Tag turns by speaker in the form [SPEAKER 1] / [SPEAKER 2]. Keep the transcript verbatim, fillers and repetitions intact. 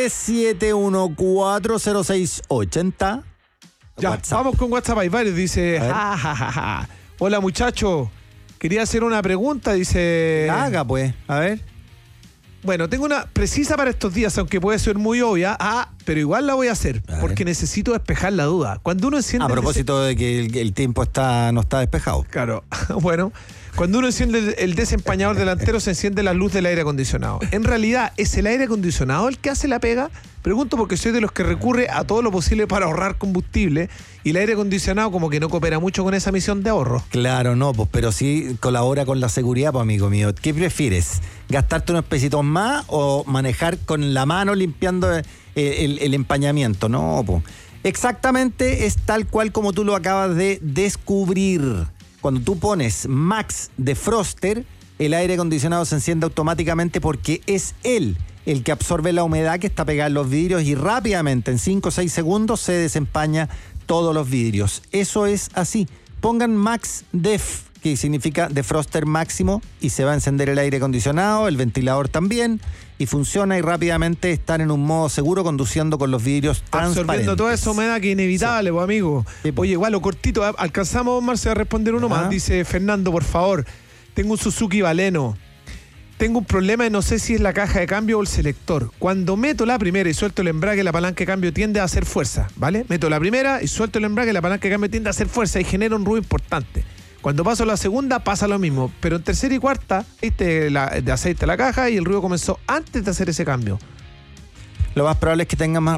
[SPEAKER 1] siete uno cuatro cero seis ocho cero.
[SPEAKER 2] Ya,
[SPEAKER 1] WhatsApp.
[SPEAKER 2] vamos con WhatsApp. Hay varios. Dice,
[SPEAKER 1] A ver.
[SPEAKER 2] ja, ja, ja, ja. Hola muchacho, quería hacer una pregunta. Dice,
[SPEAKER 1] Haga pues, a ver.
[SPEAKER 2] bueno, tengo una precisa para estos días, aunque puede ser muy obvia, ah, pero igual la voy a hacer,
[SPEAKER 1] A
[SPEAKER 2] porque
[SPEAKER 1] ver.
[SPEAKER 2] necesito despejar la duda. Cuando uno enciende...
[SPEAKER 1] A
[SPEAKER 2] el
[SPEAKER 1] propósito de que el, el tiempo está no está despejado.
[SPEAKER 2] dese- Claro, bueno, cuando uno enciende el, el desempañador delantero se enciende la luz del aire acondicionado. En realidad, ¿es el aire acondicionado el que hace la pega? Pregunto porque soy de los que recurre a todo lo posible para ahorrar combustible y el aire acondicionado como que no coopera mucho con esa misión de ahorro.
[SPEAKER 1] Claro, no, pues, pero sí colabora con la seguridad, pues, amigo mío. ¿Qué prefieres? ¿Gastarte unos pesitos más o manejar con la mano limpiando el, el- el empañamiento? No, pues. Exactamente es tal cual como tú lo acabas de descubrir. Cuando tú pones Max Defroster, el aire acondicionado se enciende automáticamente porque es él el que absorbe la humedad que está pegada en los vidrios y rápidamente, en cinco o seis segundos, se desempaña todos los vidrios. Eso es así. Pongan Max Def, que significa defroster máximo, y se va a encender el aire acondicionado, el ventilador también, y funciona y rápidamente están en un modo seguro conduciendo con los vidrios transparentes.
[SPEAKER 2] Absorbiendo toda esa humedad que es inevitable, pues, amigo.
[SPEAKER 1] Sí, po.
[SPEAKER 2] Oye, igual, lo cortito, ¿eh? Alcanzamos, Marce, a responder uno
[SPEAKER 1] Ajá.
[SPEAKER 2] más. Dice Fernando, por favor, tengo un Suzuki Baleno. Tengo un problema y no sé si es la caja de cambio o el selector. Cuando meto la primera y suelto el embrague, la palanca de cambio tiende a hacer fuerza, ¿vale? Meto la primera y suelto el embrague, la palanca de cambio tiende a hacer fuerza y genera un ruido importante. Cuando paso a la segunda pasa lo mismo, pero en tercera y cuarta, viste, la, de aceite a la caja y el ruido comenzó antes de hacer ese cambio.
[SPEAKER 1] Lo más probable es que tenga más